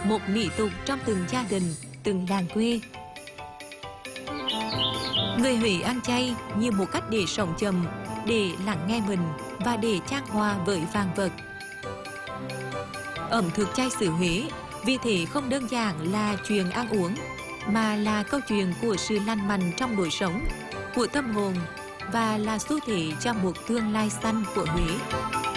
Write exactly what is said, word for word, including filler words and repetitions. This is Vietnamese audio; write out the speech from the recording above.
một mỹ tục trong từng gia đình, từng làng quê. Người Huế ăn chay như một cách để sống chậm, để lắng nghe mình và để chan hòa với vạn vật. Ẩm thực chay xứ Huế vì thế không đơn giản là chuyện ăn uống, mà là câu chuyện của sự lành mạnh trong đời sống, của tâm hồn và là xu thế cho một tương lai xanh của Huế.